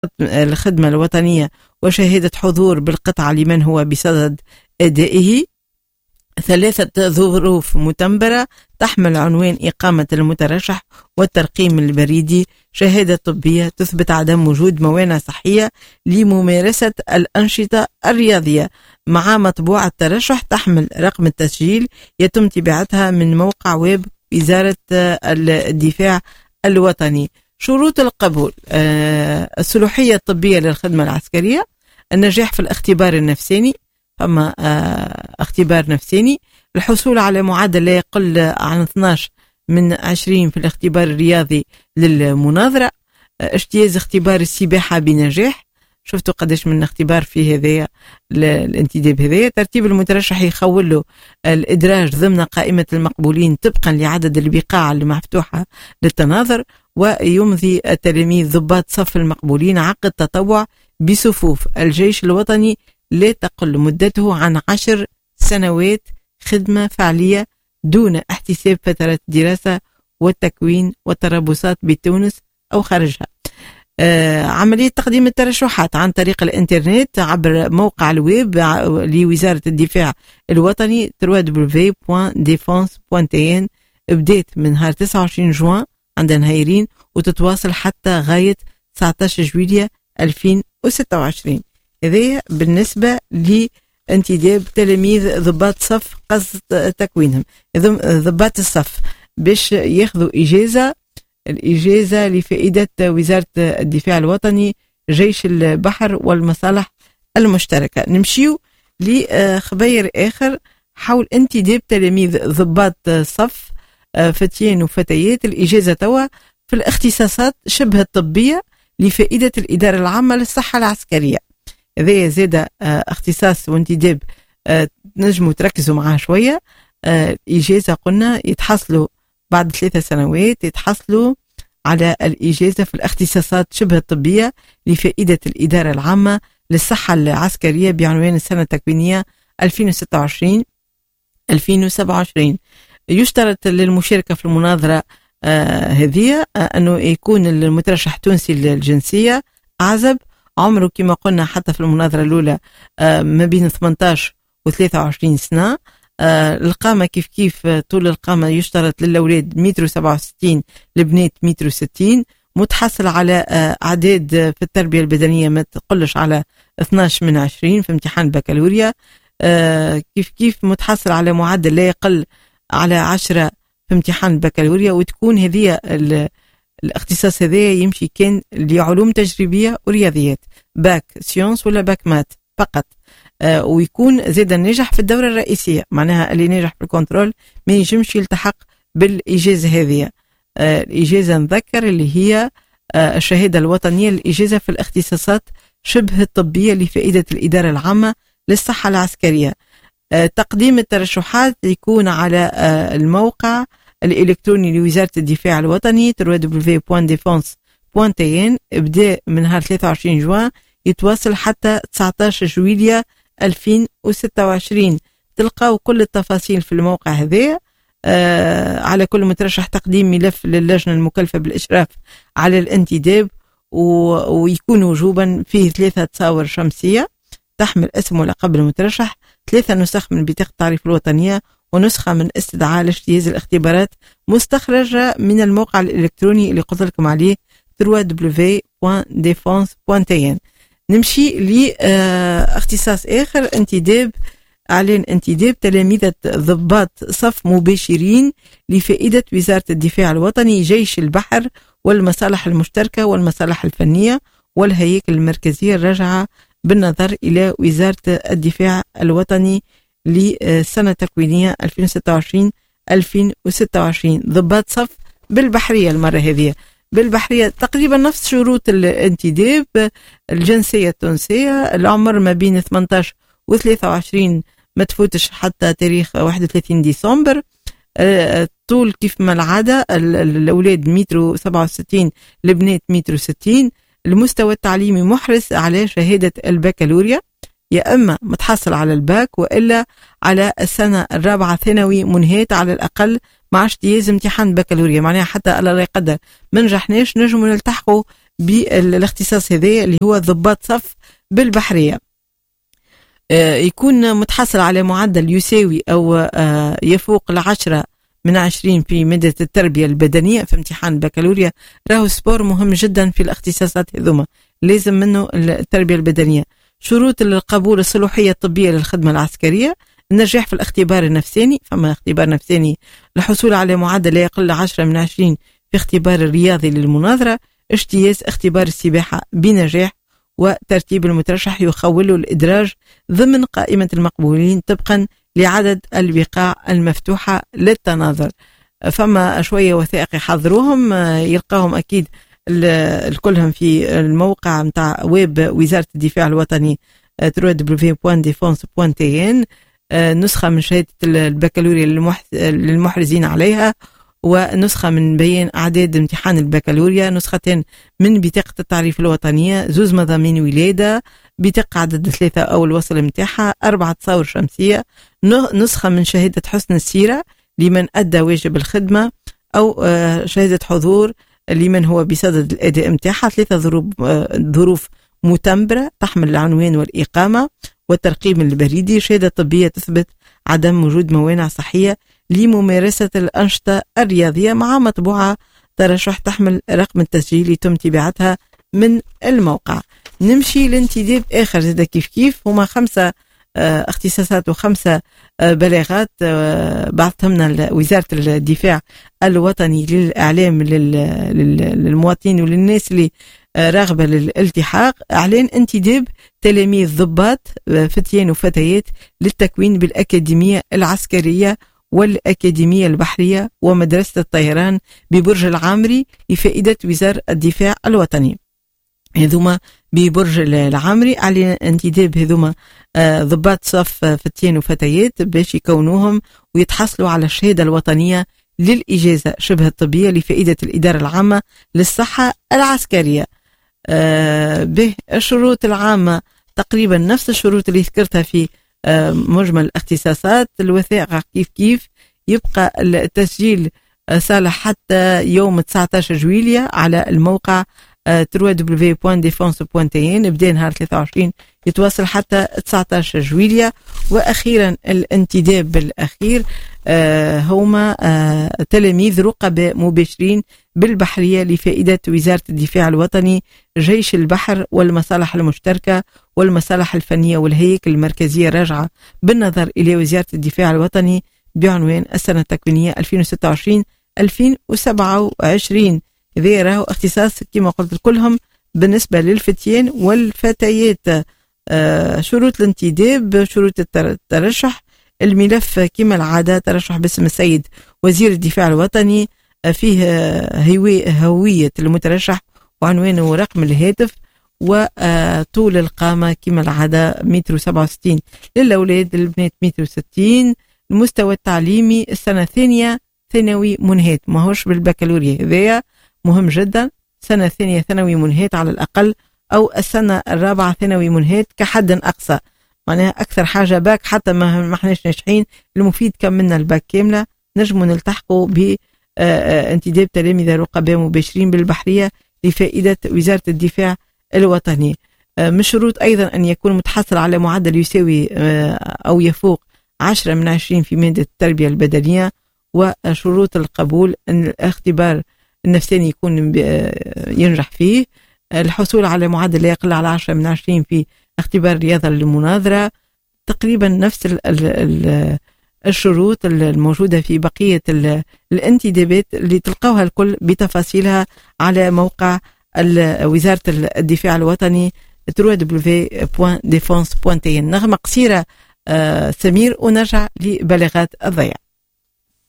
الخدمة الوطنية وشهادة حضور بالقطعة لمن هو بصدد أدائه. 3 ظروف متنبرة تحمل عنوان إقامة المترشح والترقيم البريدي. شهادة طبية تثبت عدم وجود موانع صحية لممارسة الأنشطة الرياضية، مع مطبوعة ترشح تحمل رقم التسجيل يتم طباعتها من موقع ويب وزارة الدفاع الوطني. شروط القبول: الصلاحية الطبية للخدمة العسكرية، النجاح في الاختبار النفساني، أما اختبار نفساني، الحصول على معدل لا يقل عن 12/20 في الاختبار الرياضي للمناظرة، اجتياز اختبار السباحة بنجاح. شفتوا قداش من اختبار في هذا الانتداب هذا. ترتيب المترشح يخول له الإدراج ضمن قائمة المقبولين طبقا لعدد البقاع المفتوحة للتناظر، ويمضي التلاميذ ضباط صف المقبولين عقد تطوع بصفوف الجيش الوطني لا تقل مدته عن 10 سنوات خدمة فعلية دون احتساب فترة دراسة والتكوين والتربصات بتونس أو خارجها. عملية تقديم الترشحات عن طريق الانترنت عبر موقع الويب لوزارة الدفاع الوطني www.defense.tn. بدأت من نهار 29 جوان عند نهايرين وتتواصل حتى غاية 19 جويلية 2026. هذا بالنسبة لانتداب تلاميذ ضباط صف قصد تكوينهم. ضباط الصف باش ياخذوا الإجازة لفائدة وزارة الدفاع الوطني جيش البحر والمصالح المشتركة. نمشيو لخبير آخر حول انتداب تلاميذ ضباط صف فتيان وفتيات الإجازة توا في الاختصاصات شبه الطبية لفائدة الإدارة العامة للصحة العسكرية. هذا زاد اختصاص وانتداب نجموا تركزوا معاه شوية. إجازة قلنا يتحصلوا بعد 3 سنوات، يتحصلوا على الإجازة في الاختصاصات شبه الطبية لفائدة الإدارة العامة للصحة العسكرية بعنوان السنة التكوينية 2026-2027. يشترط للمشاركة في المناظرة هذه أنه يكون المترشح تونسي الجنسية، أعزب، عمره كما قلنا حتى في المناظرة الأولى ما بين 18 و23 سنة. القامة كيف طول القامة يشترط للأولاد 167 متر، للبنات 160 متر. متحصل على أعداد في التربية البدنية ما تقلش على 12/20 في امتحان البكالوريا. كيف متحصل على معدل لا يقل على 10 في امتحان البكالوريا. وتكون هذه الاختصاص هذا يمشي كان لعلوم تجريبية ورياضيات، باك سيونس ولا باك مات فقط. ويكون زيدا نجح في الدورة الرئيسية، معناها اللي نجح في الكنترول ما يجمش يلتحق بالإجازة هذه. الإجازة نذكر اللي هي الشهادة الوطنية للإجازة في الاختصاصات شبه الطبية لفائدة الإدارة العامة للصحة العسكرية. تقديم الترشحات يكون على الموقع الإلكتروني لوزارة الدفاع الوطني www.defense.tn. ابدأ من نهار 23 جوان يتواصل حتى 19 جويلية 2026. تلقاو كل التفاصيل في الموقع هذا. على كل مترشح تقديم ملف للجنة المكلفة بالإشراف على الانتداب، ويكون وجوبا فيه 3 تصاور شمسية تحمل اسم ولقب المترشح، 3 نسخ من بطاقة التعريف الوطنية، ونسخة من استدعاء لاجتياز الاختبارات مستخرجة من الموقع الإلكتروني اللي قلت لكم عليه www.defense.tn. نمشي لاختصاص آخر، انتداب. أعلن انتداب تلاميذ ضباط صف مباشرين لفائدة وزارة الدفاع الوطني جيش البحر والمصالح المشتركة والمصالح الفنية والهياكل المركزية الراجعة بالنظر إلى وزارة الدفاع الوطني لسنة تكوينية 2026. ضباط صف بالبحرية المرة هذه، بالبحرية تقريبا نفس شروط الانتداب. الجنسية التونسية، العمر ما بين 18 و23، ما تفوتش حتى تاريخ 31 ديسمبر. طول كيف ما العادة، الأولاد 167 متر، البنات 160 متر. المستوى التعليمي محرص على شهادة البكالوريا، يا إما متحصل على الباك وإلا على السنة الرابعة ثانوي منهية على الأقل مع اجتياز امتحان بكالوريا. معناها حتى الله لا يقدر ما نجحناش نجموا نلتحقوا بالاختصاص هذا اللي هو ضباط صف بالبحرية. يكون متحصل على معدل يساوي أو يفوق 10/20 في مادة التربية البدنية في امتحان البكالوريا. راهو سبور مهم جدا في الاختصاصات هذوما، لازم منه التربية البدنية. شروط القبول: الصلاحية الطبية للخدمة العسكرية، النجاح في الاختبار النفساني، فما اختبار نفساني، الحصول على معدل لا يقل 10/20 في اختبار الرياضي للمناظرة، اجتياز اختبار السباحة بنجاح، وترتيب المترشح يخول الإدراج ضمن قائمة المقبولين طبقا لعدد البقاع المفتوحة للتناظر. فما شوية وثائق يحضروهم، يلقاهم أكيد الكلهم في الموقع متاع ويب وزارة الدفاع الوطني www.defense.tn. نسخة من شهادة البكالوريا للمحرزين عليها، ونسخة من بيان أعداد امتحان البكالوريا، نسختين من بطاقة التعريف الوطنية، 2 مضامين ولادة، بطاقة عدد 3 أو الوصل متاعها، 4 تصاور شمسية، نسخة من شهادة حسن السيرة لمن أدى واجب الخدمة، أو شهادة حضور لمن هو بصدد الأداء متاعها، 3 ظروف متمبرة تحمل العنوان والإقامة والترقيم البريدي، شهادة طبية تثبت عدم وجود موانع صحية لممارسة الأنشطة الرياضية مع مطبوعة ترشح تحمل رقم التسجيل يتم تباعتها من الموقع. نمشي لانتداب آخر زي كيف هما 5 اختصاصات و5 بلاغات بعثتهمنا وزارة الدفاع الوطني للإعلام للمواطنين وللناس اللي راغبة للالتحاق. أعلان انتداب تلاميذ ضباط فتيان وفتيات للتكوين بالأكاديمية العسكرية والأكاديمية البحرية ومدرسة الطيران ببرج العامري لفائدة وزارة الدفاع الوطني. هذوما ببرج العامري أعلن انتداب هذوما ضباط صف فتيان وفتيات باش يكونوهم ويتحصلوا على الشهادة الوطنية للإجازة شبه الطبية لفائدة الإدارة العامة للصحة العسكرية. به الشروط العامة تقريبا نفس الشروط اللي ذكرتها في مجمل الاختصاصات. الوثائق كيف يبقى التسجيل صالح حتى يوم 19 جويلية على الموقع www.defense.tn، بدأ نهار 23 يتواصل حتى 19 جويلية. وأخيرا الانتداب الأخير هما تلاميذ رقباء مباشرين بالبحرية لفائدة وزارة الدفاع الوطني، جيش البحر والمصالح المشتركة والمصالح الفنية والهيكل المركزية راجعة بالنظر إلى وزارة الدفاع الوطني بعنوان السنة التكوينية 2026-2027. ذي راهو اختصاص كما قلت كلهم بالنسبة للفتيان والفتيات. شروط الانتداب: شروط الترشح، الملف كما العادة ترشح باسم السيد وزير الدفاع الوطني، فيه هوية المترشح وعنوانه ورقم الهاتف، وطول القامة كما العادة 167 للأولاد، للبنات 160. المستوى التعليمي السنة الثانية ثانوي منهات، ما هوش بالبكالوريا، هذايا مهم جدا، سنة ثانية ثانوي منهات على الأقل، أو السنة الرابعة ثانوي منهات كحد أقصى، معناها أكثر حاجة باك، حتى ما احناش ناجحين المفيد كملنا الباك كاملة نجموا نلتحقوا بانتداب تلاميذ رقباء مباشرين بالبحرية لفائدة وزارة الدفاع الوطني. من شروط أيضا أن يكون متحصل على معدل يساوي أو يفوق 10/20 في مادة التربية البدنية. وشروط القبول أن الاختبار النفساني يكون ينجح فيه، الحصول على معدل لا يقل على 10/20 في اختبار الرياضة للمناظرة. تقريبا نفس الشروط الموجودة في بقية الانتدابات اللي تلقوها الكل بتفاصيلها على موقع وزارة الدفاع الوطني www.defense.tn. نغمة قصيرة سمير ونرجع لبلاغات الضياع.